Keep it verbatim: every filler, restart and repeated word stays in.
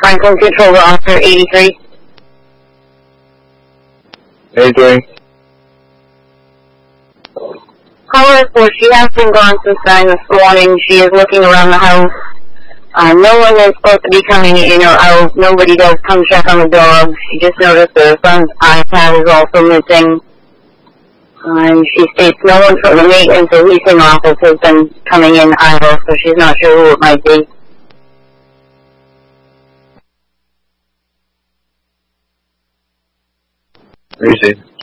Franklin Control to Officer eighty-three. eighty-three. Caller report, she has been gone since nine this morning. She is looking around the house. Uh, no one is supposed to be coming in or out. Nobody does come check on the dog. She just noticed her son's iPad is also missing. Uh, and she states no one from the maintenance or leasing office has been coming in either, so she's not sure who it might be. Receive.